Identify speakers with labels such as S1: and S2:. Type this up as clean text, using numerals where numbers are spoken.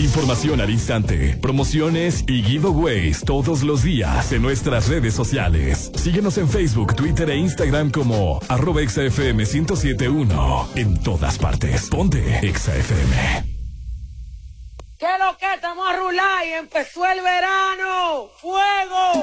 S1: información al instante, promociones y giveaways todos los días en nuestras redes sociales. Síguenos en Facebook, Twitter e Instagram como @ExaFM 1071. En todas partes. Ponte ExaFM.
S2: ¿Qué es lo que estamos a rular y empezó el verano? ¡Fuego!